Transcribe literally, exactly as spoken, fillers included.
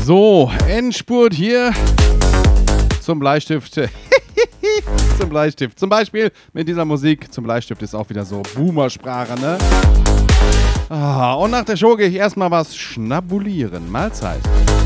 So, Endspurt hier zum Bleistift. Zum Bleistift. Zum Beispiel mit dieser Musik. Zum Bleistift ist auch wieder so Boomersprache, ne? Ah, und nach der Show gehe ich erstmal was schnabulieren. Mahlzeit.